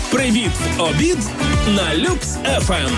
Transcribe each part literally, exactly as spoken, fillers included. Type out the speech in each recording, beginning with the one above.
Привіт в обід на Люкс еф ем.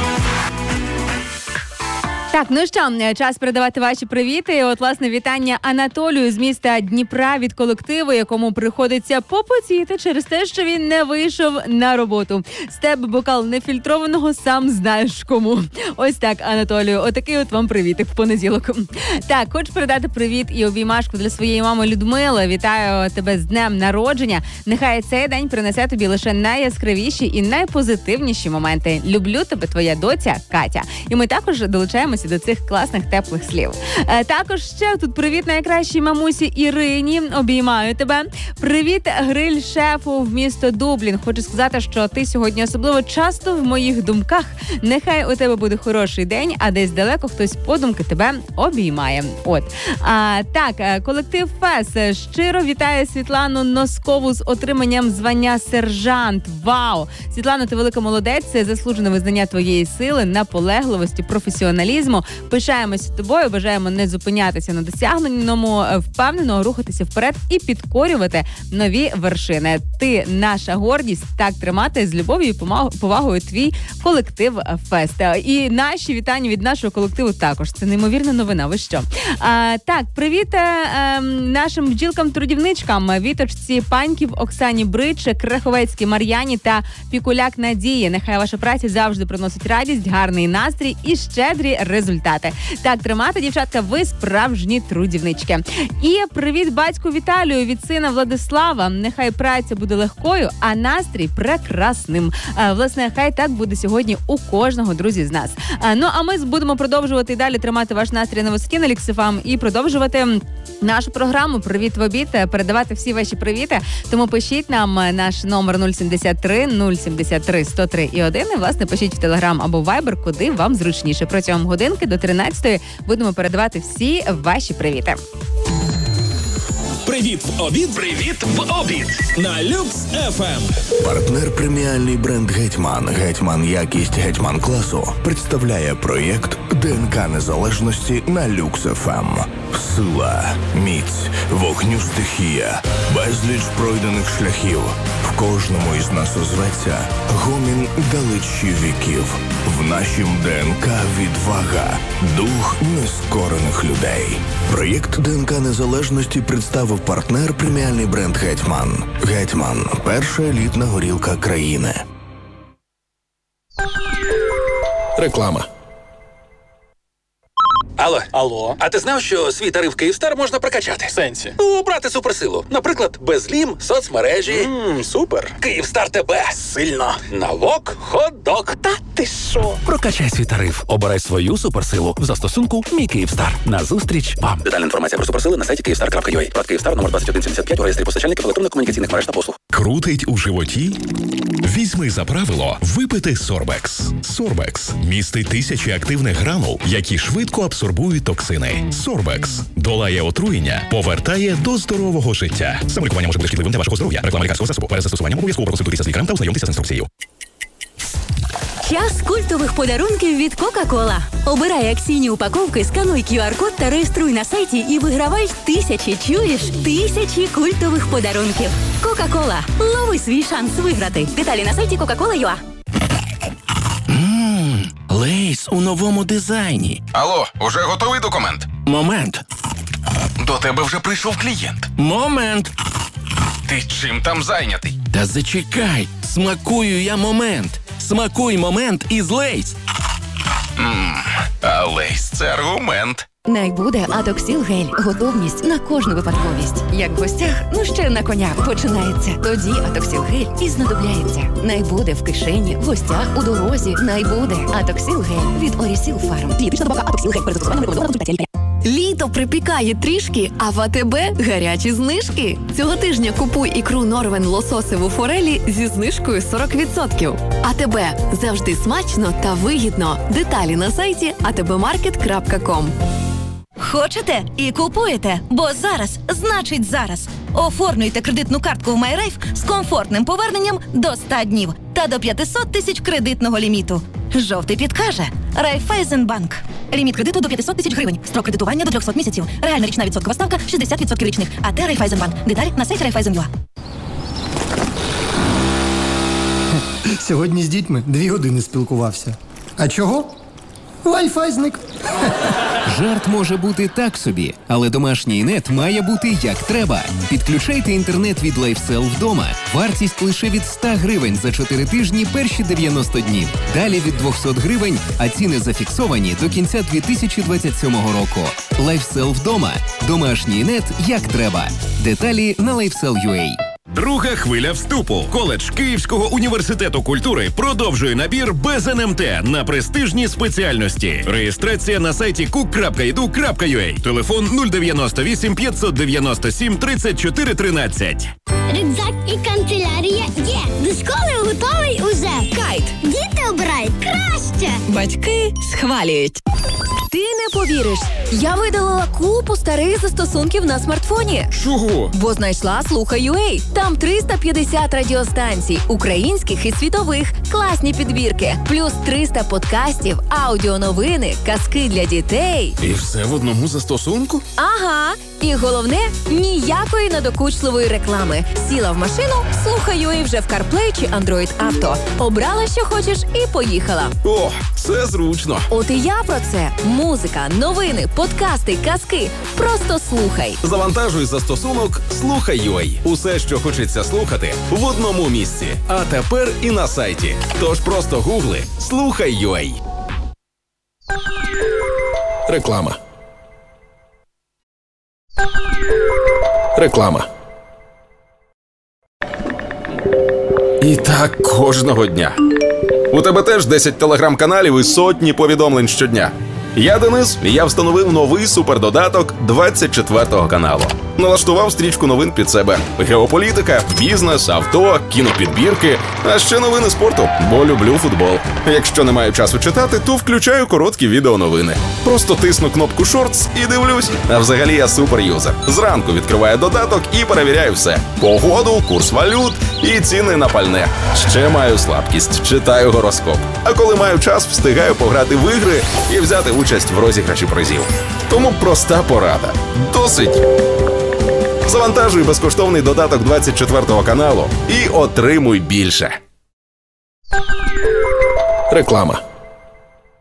Так, ну що, час передавати ваші привіти. От, власне, вітання Анатолію з міста Дніпра від колективу, якому приходиться попотіти через те, що він не вийшов на роботу. З тебе бокал нефільтрованого, сам знаєш кому. Ось так, Анатолію, отакий от вам привітик в понеділок. Так, хочу передати привіт і обіймашку для своєї мами Людмили. Вітаю тебе з днем народження. Нехай цей день принесе тобі лише найяскравіші і найпозитивніші моменти. Люблю тебе, твоя доця Катя. І ми також долучаємося до цих класних теплих слів. Е, також ще тут привіт найкращій мамусі Ірині. Обіймаю тебе. Привіт гриль-шефу в місто Дублін. Хочу сказати, що ти сьогодні особливо часто в моїх думках. Нехай у тебе буде хороший день, а десь далеко хтось подумки тебе обіймає. От. А, так, колектив ФЕС щиро вітає Світлану Носкову з отриманням звання сержант. Вау! Світлано, ти велика молодець. Це заслужене визнання твоєї сили, наполегливості, професіоналізму. Пишаємося тобою, бажаємо не зупинятися на досягненому, впевнено рухатися вперед і підкорювати нові вершини. Ти наша гордість, так тримати з любов'ю і повагою твій колектив Фест. І наші вітання від нашого колективу також. Це неймовірна новина, ви що? А, так, привіт а, нашим бджілкам-трудівничкам, Віточці Паньків, Оксані Брич, Краховецькій Мар'яні та Пікуляк Надії. Нехай ваша праця завжди приносить радість, гарний настрій і щедрі результати. Так, тримати, дівчатка, ви справжні трудівнички. І привіт батьку Віталію від сина Владислава. Нехай праця буде легкою, а настрій прекрасним. А, власне, хай так буде сьогодні у кожного, друзі, з нас. А, ну, а ми будемо продовжувати і далі тримати ваш настрій на висоті на Люкс еф ем і продовжувати нашу програму «Привіт в обід», передавати всі ваші привіти. Тому пишіть нам наш номер нуль сімдесят три нуль сімдесят три сто три і один. І, власне, пишіть в Телеграм або Вайбер, куди вам зручніше. Протягом годинки до тринадцятої будемо передавати всі ваші привіти. Привіт в обід. Привіт в обід на Люкс еф ем. Партнер преміальний бренд «Гетьман». «Гетьман» якість «Гетьман» класу представляє проєкт ДНК незалежності на Люкс еф ем. Сила, міць, вогню стихія, безліч пройдених шляхів. В кожному із нас озветься гомін далечі віків. В нашім ДНК відвага, дух нескорених людей. Проєкт ДНК незалежності представив партнер преміальний бренд «Гетьман». «Гетьман» – перша елітна горілка країни. Реклама. Алло. Алло. А ти знав, що свій тариф «Київстар» можна прокачати? В сенсі? Ну, брати суперсилу. Наприклад, безлім, соцмережі. Ммм, супер. «Київстар» тебе. Сильно. Навок, хот-дог. Та ти що? Прокачай свій тариф. Обирай свою суперсилу в застосунку «Мій Київстар». Назустріч вам. Детальна інформація про суперсили на сайті київстар крапка ю а. Рад Київстар, номер двадцять один сімдесят п'ять у реєстрі постачальників електронно-комунікаційних мереж та послуг. Крутить у животі? Візьми за правило випити Сорбекс. Сорбекс містить тисячі активних гранул, які швидко абсорбують токсини. Сорбекс долає отруєння, повертає до здорового життя. Самолікування може бути шкідливим для вашого здоров'я. Реклама лікарського засобу. Перед застосуванням обов'язково проконсультуйтеся з лікарем та ознайомтеся з інструкцією. Час культових подарунків від Кока-Кола. Обирай акційні упаковки, скануй ку ар-код та реєструй на сайті і вигравай тисячі, чуєш? Тисячі культових подарунків. Кока-Кола. Лови свій шанс виграти. Деталі на сайті кока кола крапка ю а. Ммм, Лейс у новому дизайні. Алло, уже готовий документ? Момент. До тебе вже прийшов клієнт. Момент. Ти чим там зайнятий? Та зачекай, смакую я момент. Смакуй момент із Лейс. Ммм, а Лейс – це аргумент. Найбуде Атоксіл гель. Готовність на кожну випадковість. Як в гостях, ну ще на коня починається. Тоді Атоксіл гель і знадобляється. Найбуде в кишені, в гостях, у дорозі. Найбуде Атоксіл гель від Орісіл Фарм. Дієтична добавка Атоксіл гель. Перед застосуванням рекомендовано консультація лікаря. Літо припікає трішки, а в АТБ гарячі знижки. Цього тижня купуй ікру Норвен лососеву форелі зі знижкою сорок відсотків. АТБ – завжди смачно та вигідно. Деталі на сайті а те бе маркет крапка ком. Хочете і купуєте, бо зараз значить зараз. Оформлюйте кредитну картку в MyRafe з комфортним поверненням до ста днів та до п'ятсот тисяч кредитного ліміту. Жовтий підкаже Райфайзенбанк. Ліміт кредиту до п'ятсот тисяч гривень. Строк кредитування до трьохсот місяців. Реальна річна відсоткова ставка шістдесят відсотків річних. А те Райфайзенбанк. Деталі на сайті Райфайзен крапка ю а. Сьогодні з дітьми дві години спілкувався. А чого? Wi-Fi зник. Жарт може бути так собі, але домашній нет має бути як треба. Підключайте інтернет від LifeSell вдома. Вартість лише від сто гривень за чотири тижні перші дев'яносто днів. Далі від двісті гривень, а ціни зафіксовані до кінця дві тисячі двадцять сьомого року. LifeSell вдома. Домашній нет як треба. Деталі на LifeSell.ua. Друга хвиля вступу. Коледж Київського університету культури продовжує набір без ен ем те на престижні спеціальності. Реєстрація на сайті кук крапка і ду крапка ю а. Телефон нуль дев'яносто вісім п'ятсот дев'яносто сім тридцять чотири тринадцять. Рюкзак і канцелярія є. До школи готовий уже. Кайт. Діти обирають краще. Батьки схвалюють. Ти не повіриш, я видалила купу старих застосунків на смартфоні. Чого? Бо знайшла Слухай.ua. Там триста п'ятдесят радіостанцій, українських і світових, класні підбірки, плюс триста подкастів, аудіоновини, казки для дітей. І все в одному застосунку? Ага. І головне, ніякої надокучливої реклами. Сіла в машину, Слухай.ua вже в CarPlay чи Android Auto. Обрала, що хочеш, і поїхала. О, це зручно. От і я про це. Музика, новини, подкасти, казки. Просто слухай. Завантажуй застосунок Слухай.ua. Усе, що хочеться слухати, в одному місці. А тепер і на сайті. Тож просто гугли Слухай.ua. Реклама. Реклама. І так кожного дня. У тебе теж десять телеграм-каналів і сотні повідомлень щодня. Я Денис, і я встановив новий супердодаток двадцять четвертого каналу. Налаштував стрічку новин під себе. Геополітика, бізнес, авто, кінопідбірки, а ще новини спорту, бо люблю футбол. Якщо не маю часу читати, то включаю короткі відеоновини. Просто тисну кнопку «Шортс» і дивлюсь. А взагалі я суперюзер. Зранку відкриваю додаток і перевіряю все. Погоду, курс валют і ціни на пальне. Ще маю слабкість, читаю гороскоп. А коли маю час, встигаю пограти в ігри і взяти участь в розіграші призів. Тому проста порада. Досить. Завантажуй безкоштовний додаток двадцять четвертого каналу і отримуй більше. Реклама.